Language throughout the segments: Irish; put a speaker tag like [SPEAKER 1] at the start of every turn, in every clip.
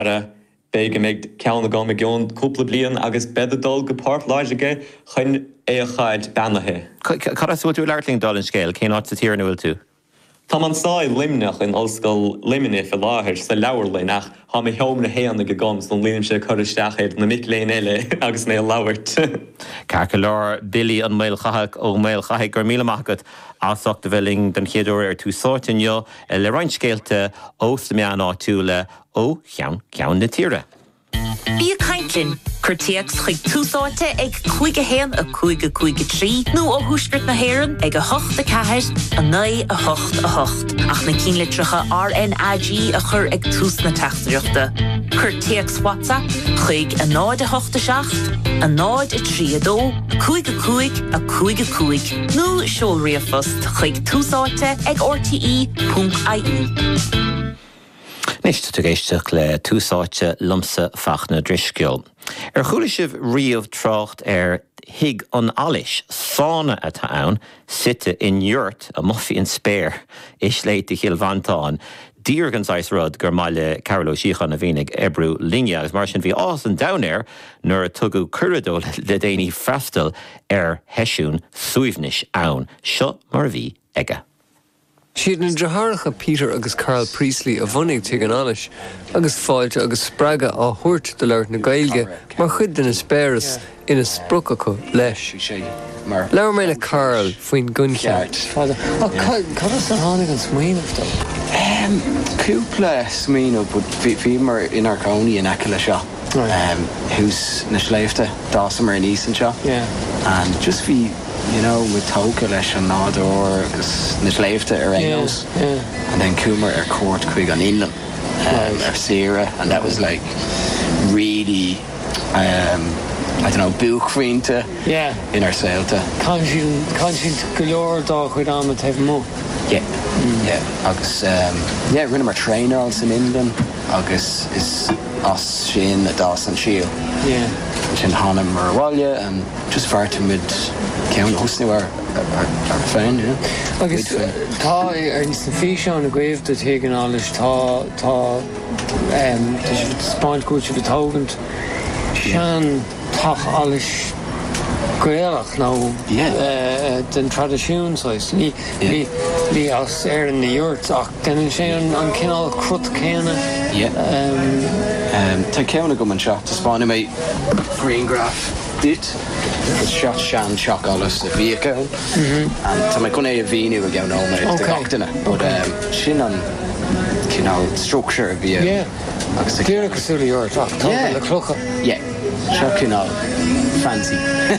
[SPEAKER 1] Béige méid ceanna go me gion cúpla bliain agus bedadul go páirt láidige chun é a chaid benathe.
[SPEAKER 2] Carasú tú leirling dal in scéil, cé áit sa tíar nuil tú?
[SPEAKER 1] Tá man sáid limneach in ollscoil limine fa láthir sa leabharlainn ach há mé heomna héanna go gams don líonn sé choristeachid na mic léon eile agus né labhart.
[SPEAKER 2] Carcha leir Billy an mail chathach ó mail chathach gur míle maigad ásacht bhfuing den chéadúir tú sáitineo le roiint scéalte os na meán áitiúla ó ceann na tíre.
[SPEAKER 3] Bí Caintlin, Curteax chuig túsáte ag 5 a 5 nó ó thuisgurt na hÉireann ag a 8 a 9 a 8. Ach na cínlitricha RNAG a chur ag tús na teachtaíochta. Curteax WhatsApp chuig a 9 a 8 a 9 a 3 a 5 nó seolraí a fust chuig túsáte ag RTE.ie.
[SPEAKER 2] Níos tú géisteach le túsáte lumsa fachna drisceol. Chúla sibh riamh trácht hiig an alis sána atá ann site in Urt a muffi in spéir is léite Chilvantáin. Dír sais rud gur maiile Carolo Síochan a bhínig ebrú linge agus mar sin bhí ás an down nuair a tugu curadó le déanaí freistal heisiún suaimhnis ann. Seo mar bhí aige.
[SPEAKER 4] Siad an dratharcha Peter agus Carl Priestley a bhunaigh tuag an anis, agus fáilte agus spraga á thuirt de leir na Gaeilge, mar chud den is spéras ina spruca acu leis. Leir mé le Carl faoin guncheart.
[SPEAKER 5] Cad is an tháinig an smaoinmh dó?
[SPEAKER 6] Cúpla smaoinmh, bud bhí mar inar county in Eccles seo. Who's na sléifte, dása mar níos an seo. And just bhí with tóca leis an nádor agus na sléifte ar Enos. And then cúmar court chuig an Inland Sierra, and that was like really I don't know, buchfriente in our sailta.
[SPEAKER 5] Can she go leor dá chuid am a taobh mó?
[SPEAKER 6] Agus rinne mar trainer als in Inland agus is as sin a das an síl. Sin hána mar bháile and just farta mid ceann hosnú ar féin,
[SPEAKER 5] agus tá ar níos na fí seán a gcuimh do tuig an ális tá si spáint gúil si bhtógant sean tach ális Gaelach ná den tradiisiún sais. Ní as ar in na Urt ach den sé an cinál crut céanna.
[SPEAKER 6] Tá ceanna go an seo, tá spáinna mé Greengraph dit. Shot Shan Shock Alice the vehicle. And to my gun a venue again all night the cocktail. But shin on structure of the
[SPEAKER 5] clear casually your talk the clock.
[SPEAKER 6] Shocking all fancy.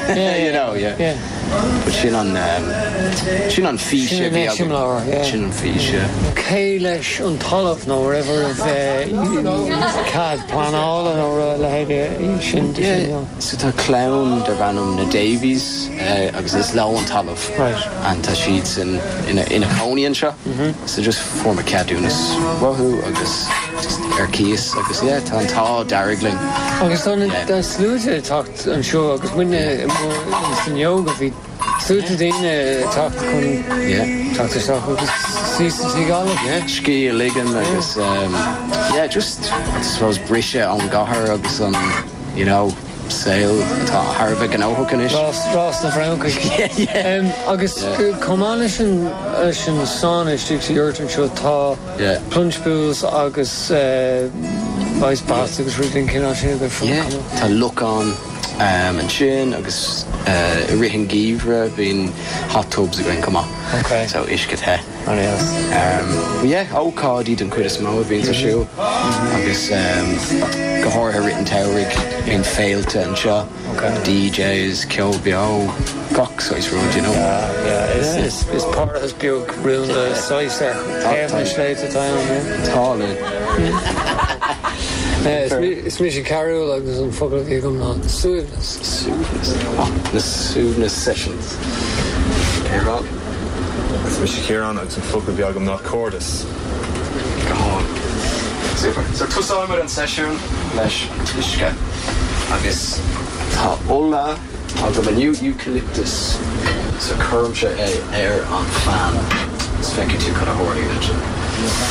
[SPEAKER 6] But shin on fish shin on fish
[SPEAKER 5] Kalish on Tolov no wherever cad plan all or shin
[SPEAKER 6] so the clown the random the Davies agus is low on Tolov and ta sheets in a conian shop so just form a cadunas wahoo agus just keys agus tan tá darigling
[SPEAKER 5] agus on the slude talked I'm sure agus when in yoga vi Suited in talk talk to stuff
[SPEAKER 6] ski ligan agus just I suppose brisha on gahar agus on sail tá Harvik and Ohokanish
[SPEAKER 5] Ross na Frankish agus comanish and sonish to your turn show tá plunge pools agus vice pass agus reading kinash
[SPEAKER 6] tá look on and shin agus rihin givra being hot tubs are going to come on so ishket he O'Cardi and Chris Mo being to show agus Gahor written towering in failed to and shot DJs Kilbio Cox so it's road
[SPEAKER 5] it's part of his big real size there it's mission Carol agus an fogla bhí gom ná
[SPEAKER 6] Suúbnas sessions
[SPEAKER 7] Kieran it's mission Kieran agus an fogla bhí gom ná Cordis super so tusáimar an sesiún leis tuisce agus tá ola agus an eucalyptus so chum se air an fan is feici tú chun a háirí